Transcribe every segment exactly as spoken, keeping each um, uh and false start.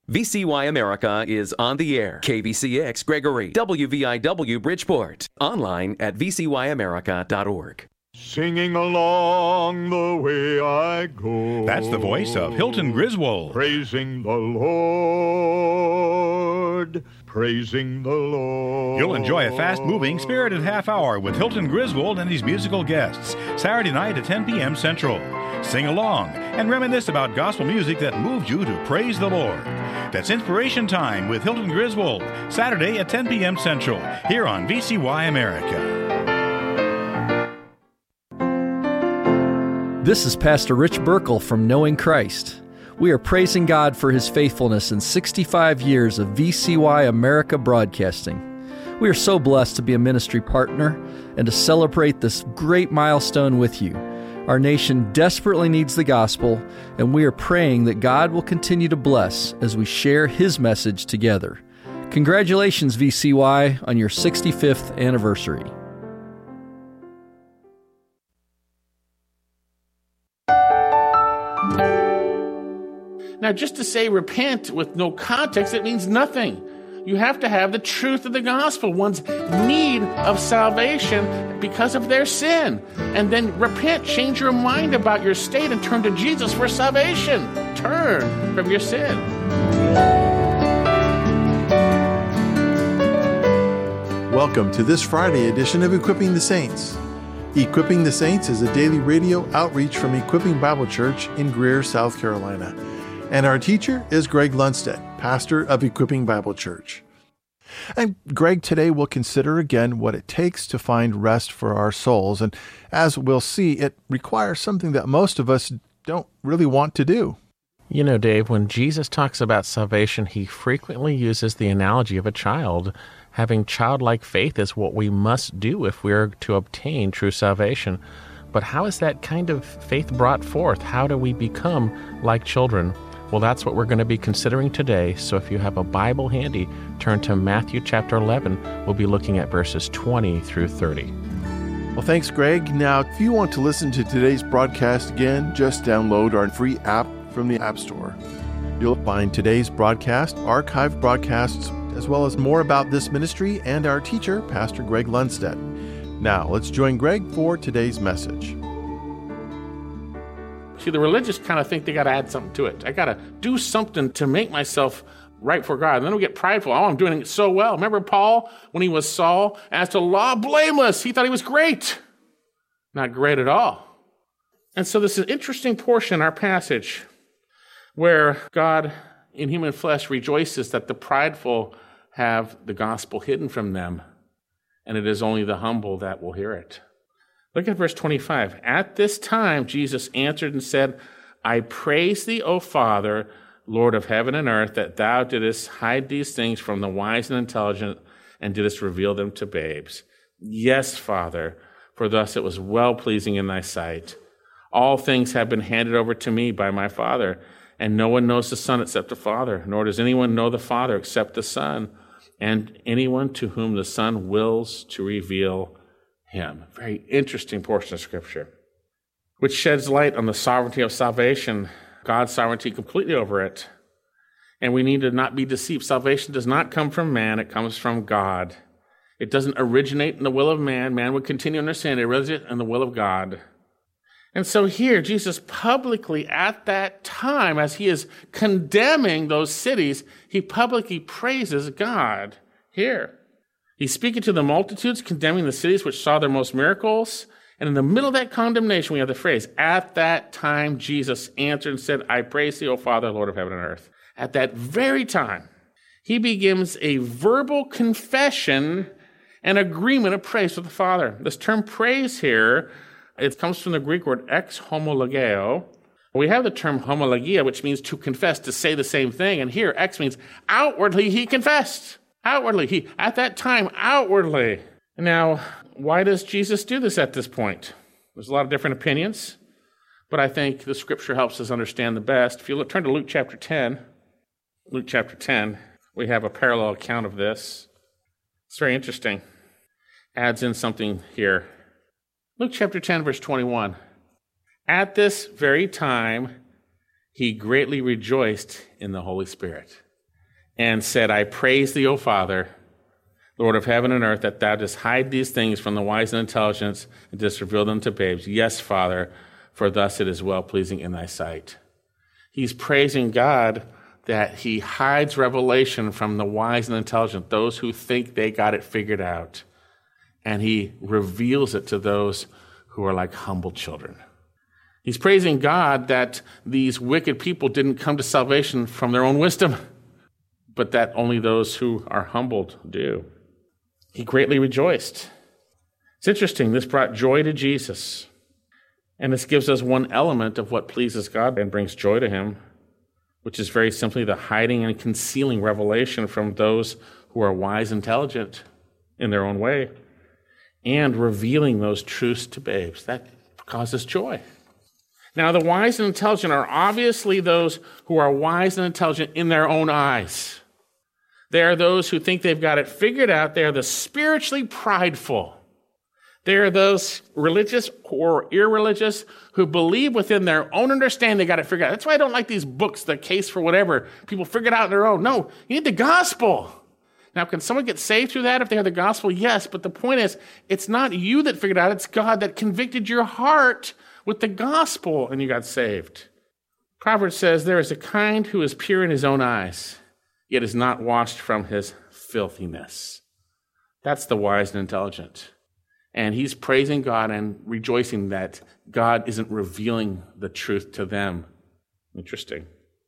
V C Y America is on the air. K V C X Gregory, W V I W Bridgeport. Online at v c y america dot org. Singing along the way I go. That's the voice of Hilton Griswold. Praising the Lord. Praising the Lord. You'll enjoy a fast-moving, spirited half hour with Hilton Griswold and his musical guests, Saturday night at ten p.m. Central. Sing along and reminisce about gospel music that moved you to praise the Lord. That's Inspiration Time with Hilton Griswold, Saturday at ten p.m. Central, here on V C Y America. This is Pastor Rich Burkle from Knowing Christ. We are praising God for His faithfulness in sixty-five years of V C Y America broadcasting. We are so blessed to be a ministry partner and to celebrate this great milestone with you. Our nation desperately needs the gospel, and we are praying that God will continue to bless as we share His message together. Congratulations, V C Y, on your sixty-fifth anniversary. Now, just to say repent with no context, it means nothing. You have to have the truth of the gospel, one's need of salvation because of their sin. And then repent, change your mind about your state, and turn to Jesus for salvation. Turn from your sin. Welcome to this Friday edition of Equipping the Saints. Equipping the Saints is a daily radio outreach from Equipping Bible Church in Greer, South Carolina. And our teacher is Greg Lundstedt, pastor of Equipping Bible Church. And Greg, today we'll consider again what it takes to find rest for our souls. And as we'll see, it requires something that most of us don't really want to do. You know, Dave, when Jesus talks about salvation, he frequently uses the analogy of a child. Having childlike faith is what we must do if we're to obtain true salvation. But how is that kind of faith brought forth? How do we become like children? Well, that's what we're going to be considering today. So if you have a Bible handy, turn to Matthew chapter eleven. We'll be looking at verses twenty through thirty. Well, thanks, Greg. Now, if you want to listen to today's broadcast again, just download our free app from the App Store. You'll find today's broadcast, archived broadcasts, as well as more about this ministry and our teacher, Pastor Greg Lundstedt. Now, let's join Greg for today's message. See, the religious kind of think they got to add something to it. I got to do something to make myself right for God. And then we get prideful. Oh, I'm doing it so well. Remember Paul, when he was Saul, as to law blameless, he thought he was great. Not great at all. And so this is an interesting portion in our passage where God in human flesh rejoices that the prideful have the gospel hidden from them, and it is only the humble that will hear it. Look at verse twenty-five. At this time, Jesus answered and said, I praise thee, O Father, Lord of heaven and earth, that thou didst hide these things from the wise and intelligent, and didst reveal them to babes. Yes, Father, for thus it was well-pleasing in thy sight. All things have been handed over to me by my Father, and no one knows the Son except the Father, nor does anyone know the Father except the Son, and anyone to whom the Son wills to reveal him. Very interesting portion of Scripture, which sheds light on the sovereignty of salvation, God's sovereignty completely over it. And we need to not be deceived. Salvation does not come from man, it comes from God. It doesn't originate in the will of man. Man would continue in their sin. It originates in the will of God. And so here, Jesus publicly at that time, as he is condemning those cities, he publicly praises God here. He's speaking to the multitudes, condemning the cities which saw their most miracles. And in the middle of that condemnation, we have the phrase, at that time, Jesus answered and said, I praise thee, O Father, Lord of heaven and earth. At that very time, he begins a verbal confession and agreement of praise with the Father. This term praise here, it comes from the Greek word ex homologeo. We have the term homologia, which means to confess, to say the same thing. And here, ex means outwardly he confessed. Outwardly, he, at that time, outwardly. Now, why does Jesus do this at this point? There's a lot of different opinions, but I think the Scripture helps us understand the best. If you look, turn to Luke chapter ten, Luke chapter ten, we have a parallel account of this. It's very interesting. Adds in something here. Luke chapter ten, verse twenty-one. At this very time, he greatly rejoiced in the Holy Spirit. and said, I praise thee, O Father, Lord of heaven and earth, that thou dost hide these things from the wise and intelligent and dost reveal them to babes. Yes, Father, for thus it is well-pleasing in thy sight. He's praising God that he hides revelation from the wise and intelligent, those who think they got it figured out, and he reveals it to those who are like humble children. He's praising God that these wicked people didn't come to salvation from their own wisdom, but that only those who are humbled do. He greatly rejoiced. It's interesting, this brought joy to Jesus, and this gives us one element of what pleases God and brings joy to him, which is very simply the hiding and concealing revelation from those who are wise and intelligent in their own way, and revealing those truths to babes. That causes joy. Now, the wise and intelligent are obviously those who are wise and intelligent in their own eyes. They are those who think they've got it figured out. They are the spiritually prideful. They are those religious or irreligious who believe within their own understanding they got it figured out. That's why I don't like these books, The Case for Whatever. People figure it out on their own. No, you need the gospel. Now, can someone get saved through that if they have the gospel? Yes, but the point is, it's not you that figured it out. It's God that convicted your heart with the gospel and you got saved. Proverbs says, there is a kind who is pure in his own eyes, yet is not washed from his filthiness. That's the wise and intelligent. And he's praising God and rejoicing that God isn't revealing the truth to them. Interesting.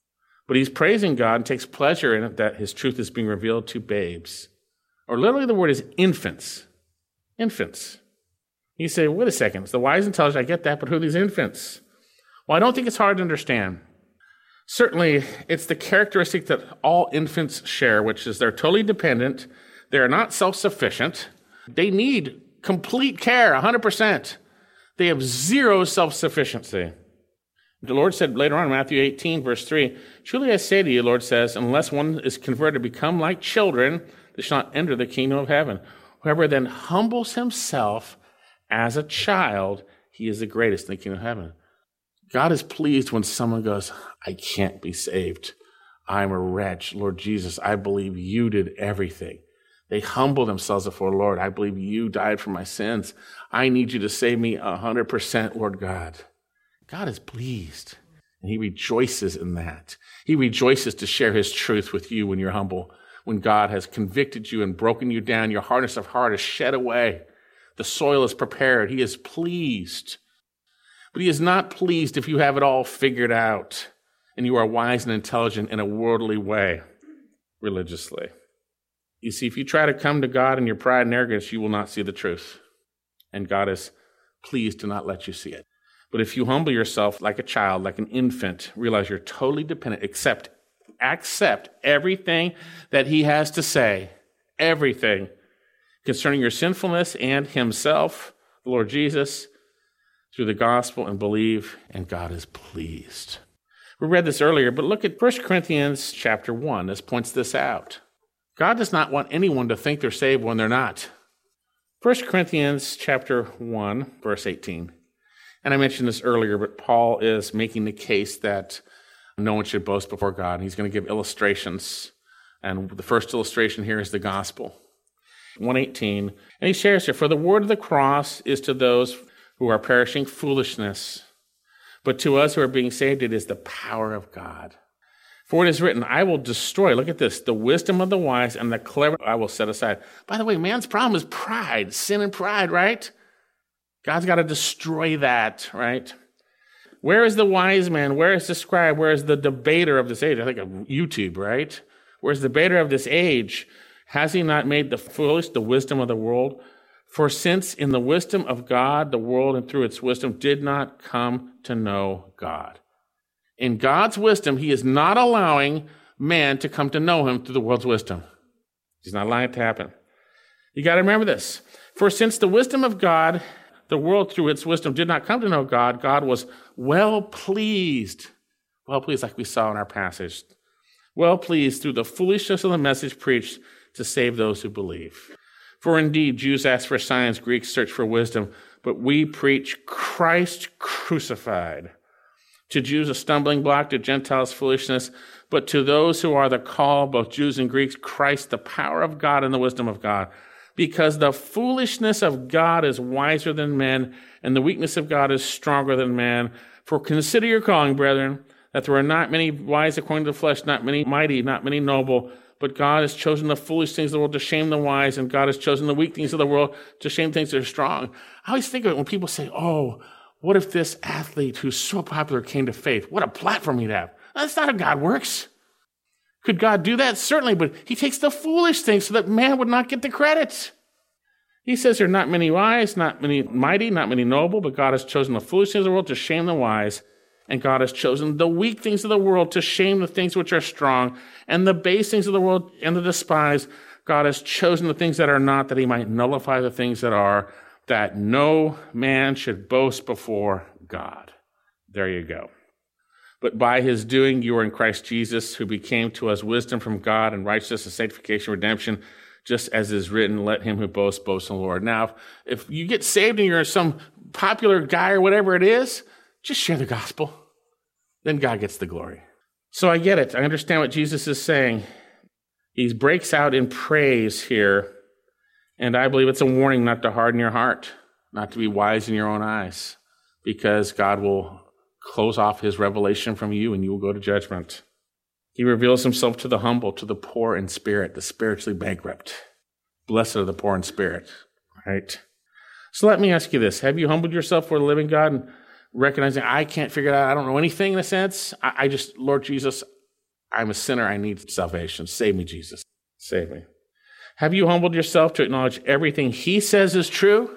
But he's praising God and takes pleasure in it that his truth is being revealed to babes. Or literally the word is infants. Infants. You say, wait a second, it's the wise and intelligent, I get that, but who are these infants? Well, I don't think it's hard to understand. Certainly, it's the characteristic that all infants share, which is they're totally dependent, they're not self-sufficient, they need complete care, one hundred percent. They have zero self-sufficiency. The Lord said later on in Matthew eighteen, verse three, truly I say to you, Lord says, unless one is converted to become like children, they shall not enter the kingdom of heaven. Whoever then humbles himself as a child, he is the greatest in the kingdom of heaven. God is pleased when someone goes, I can't be saved. I'm a wretch. Lord Jesus, I believe you did everything. They humble themselves before the Lord. I believe you died for my sins. I need you to save me one hundred percent, Lord God. God is pleased, and he rejoices in that. He rejoices to share his truth with you when you're humble. When God has convicted you and broken you down, your hardness of heart is shed away. The soil is prepared. He is pleased. But he is not pleased if you have it all figured out and you are wise and intelligent in a worldly way, religiously. You see, if you try to come to God in your pride and arrogance, you will not see the truth. And God is pleased to not let you see it. But if you humble yourself like a child, like an infant, realize you're totally dependent, accept, accept everything that he has to say, everything concerning your sinfulness and himself, the Lord Jesus, through the gospel, and believe, and God is pleased. We read this earlier, but look at First Corinthians chapter one. This points this out. God does not want anyone to think they're saved when they're not. First Corinthians chapter one, verse eighteen. And I mentioned this earlier, but Paul is making the case that no one should boast before God. And he's going to give illustrations. And the first illustration here is the gospel. one eighteen. And he shares here, for the word of the cross is to those who are perishing foolishness, but to us who are being saved, it is the power of God. For it is written, I will destroy, look at this, the wisdom of the wise and the clever I will set aside. By the way, man's problem is pride, sin and pride, right? God's got to destroy that, right? Where is the wise man? Where is the scribe? Where is the debater of this age? I think of YouTube, right? Where's the debater of this age? Has he not made the foolish the wisdom of the world? For since in the wisdom of God, the world and through its wisdom did not come to know God. In God's wisdom, he is not allowing man to come to know him through the world's wisdom. He's not allowing it to happen. You got to remember this. For since the wisdom of God, the world through its wisdom did not come to know God, God was well pleased. Well pleased, like we saw in our passage. Well pleased through the foolishness of the message preached to save those who believe. For indeed, Jews ask for signs, Greeks search for wisdom, but we preach Christ crucified. To Jews, a stumbling block, to Gentiles, foolishness. But to those who are the called, both Jews and Greeks, Christ, the power of God and the wisdom of God. Because the foolishness of God is wiser than men, and the weakness of God is stronger than man. For consider your calling, brethren, that there are not many wise according to the flesh, not many mighty, not many noble, but God has chosen the foolish things of the world to shame the wise, and God has chosen the weak things of the world to shame things that are strong. I always think of it when people say, oh, what if this athlete who's so popular came to faith? What a platform he'd have. That's not how God works. Could God do that? Certainly, but he takes the foolish things so that man would not get the credit. He says there are not many wise, not many mighty, not many noble, but God has chosen the foolish things of the world to shame the wise, and God has chosen the weak things of the world to shame the things which are strong, and the base things of the world and the despised. God has chosen the things that are not, that he might nullify the things that are, that no man should boast before God. There you go. But by his doing, you are in Christ Jesus, who became to us wisdom from God and righteousness and sanctification, redemption, just as is written, let him who boasts boast in the Lord. Now, if you get saved and you're some popular guy or whatever it is, just share the gospel. Then God gets the glory. So I get it. I understand what Jesus is saying. He breaks out in praise here, and I believe it's a warning not to harden your heart, not to be wise in your own eyes, because God will close off his revelation from you and you will go to judgment. He reveals himself to the humble, to the poor in spirit, the spiritually bankrupt. Blessed are the poor in spirit, right? So let me ask you this. Have you humbled yourself for the living God and recognizing I can't figure it out, I don't know anything in a sense? I, I just, Lord Jesus, I'm a sinner, I need salvation. Save me, Jesus. Save me. Have you humbled yourself to acknowledge everything he says is true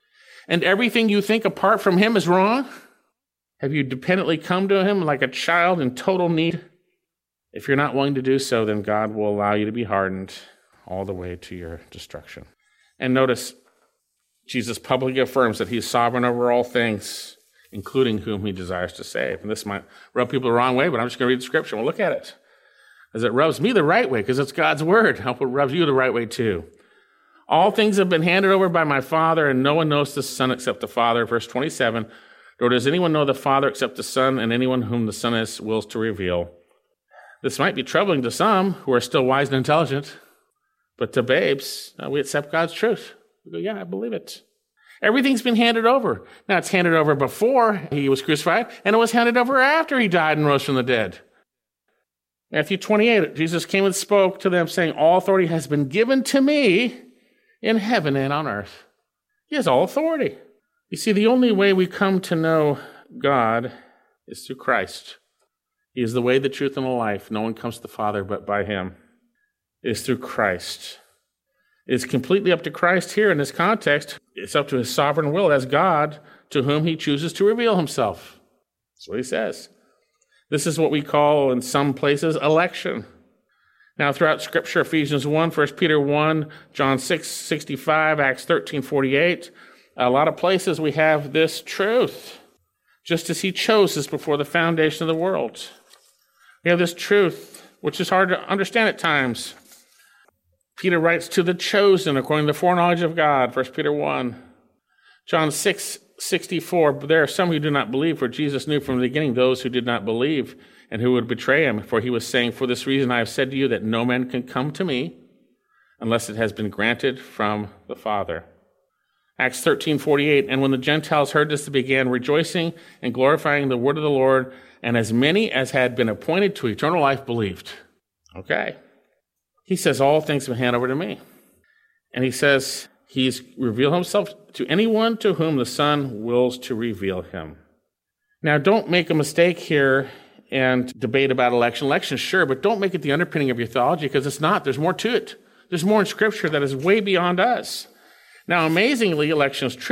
and everything you think apart from him is wrong? Have you dependently come to him like a child in total need? If you're not willing to do so, then God will allow you to be hardened all the way to your destruction. And notice, Jesus publicly affirms that he's sovereign over all things, including whom he desires to save. And this might rub people the wrong way, but I'm just going to read the scripture. We'll look at it. As it rubs me the right way, because it's God's word. I hope it rubs you the right way too. All things have been handed over by my Father, and no one knows the Son except the Father. Verse twenty-seven, nor does anyone know the Father except the Son, and anyone whom the Son is wills to reveal. This might be troubling to some who are still wise and intelligent, but to babes, uh, we accept God's truth. We go, yeah, I believe it. Everything's been handed over. Now, it's handed over before he was crucified, and it was handed over after he died and rose from the dead. Matthew twenty-eight, Jesus came and spoke to them, saying, all authority has been given to me in heaven and on earth. He has all authority. You see, the only way we come to know God is through Christ. He is the way, the truth, and the life. No one comes to the Father but by him. It is through Christ. It is completely up to Christ here in this context. It's up to his sovereign will as God to whom he chooses to reveal himself. That's what he says. This is what we call in some places election. Now, throughout Scripture, Ephesians one, First Peter one, John six sixty-five, Acts thirteen forty-eight, a lot of places we have this truth. Just as he chose us before the foundation of the world. We have this truth, which is hard to understand at times. Peter writes to the chosen according to the foreknowledge of God, First Peter one. John six sixty-four, but there are some who do not believe, for Jesus knew from the beginning those who did not believe and who would betray him. For he was saying, for this reason I have said to you that no man can come to me unless it has been granted from the Father. Acts thirteen forty-eight, and when the Gentiles heard this, they began rejoicing and glorifying the word of the Lord, and as many as had been appointed to eternal life believed. Okay. He says, all things have been handed over to me. And he says, he's revealed himself to anyone to whom the Son wills to reveal him. Now, don't make a mistake here and debate about election. Election, sure, but don't make it the underpinning of your theology, because it's not. There's more to it. There's more in Scripture that is way beyond us. Now, amazingly, election is true.